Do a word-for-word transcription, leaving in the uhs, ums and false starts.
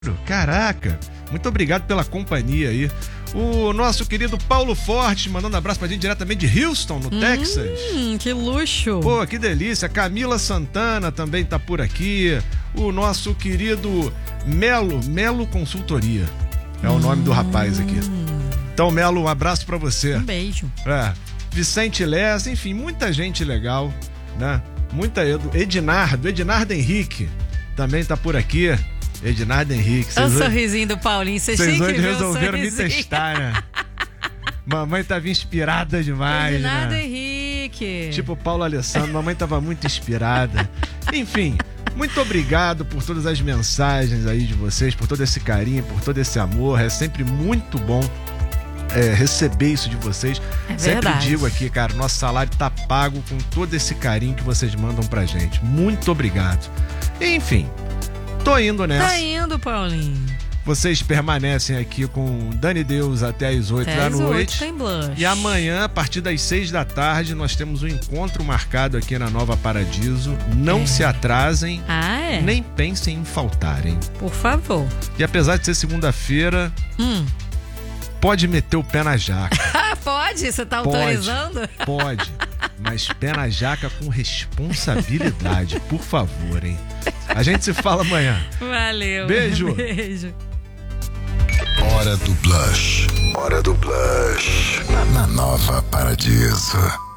Caraca, muito obrigado pela companhia aí. O nosso querido Paulo Forte mandando abraço pra gente diretamente de Houston, no hum, Texas. Que luxo. Pô, que delícia. Camila Santana também tá por aqui. O nosso querido Melo, Melo Consultoria. É o hum. nome do rapaz aqui. Então, Melo, um abraço pra você. Um beijo. É. Vicente Lessa, enfim, muita gente legal, né? Muita Ednardo, Ednardo Henrique também tá por aqui. Ednardo Henrique. Olha o sorrisinho do Paulinho. Vocês hoje resolveram me testar, né? Mamãe tava inspirada demais, Ednardo né? Henrique. Tipo Paulo Alessandro, mamãe tava muito inspirada. Enfim, muito obrigado por todas as mensagens aí de vocês, por todo esse carinho, por todo esse amor. É sempre muito bom é, receber isso de vocês. É sempre verdade. digo aqui, cara, nosso salário tá pago com todo esse carinho que vocês mandam pra gente. Muito obrigado. Enfim, tô indo nessa. Tá indo, Paulinho. Vocês permanecem aqui com Dani Deus até às oito da noite. Tem blush. E amanhã, a partir das seis da tarde, nós temos um encontro marcado aqui na Nova Paradiso. Não é. se atrasem, ah, é? nem pensem em faltarem. Por favor. E apesar de ser segunda-feira, hum. pode meter o pé na jaca. Pode? Você tá pode, autorizando? Pode. Mas pé na jaca com responsabilidade, por favor, hein? A gente se fala amanhã. Valeu. Beijo. Beijo. Hora do Blush. Hora do Blush. Na Nova Paradiso.